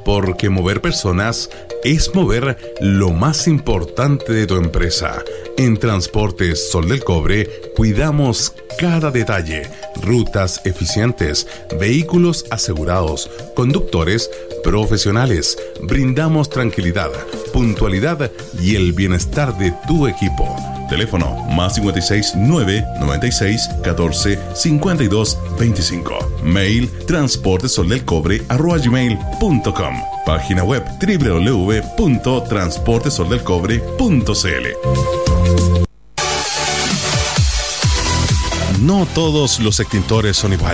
porque mover personas es mover lo más importante de tu empresa. En Transportes Sol del Cobre cuidamos cada detalle, rutas eficientes, vehículos asegurados, conductores profesionales. Brindamos tranquilidad, puntualidad y el bienestar de tu equipo. Teléfono más 56 96 14 52 25. Mail transportesoldelcobre@gmail.com. Página web www.transportesoldelcobre.cl. No todos los extintores son iguales.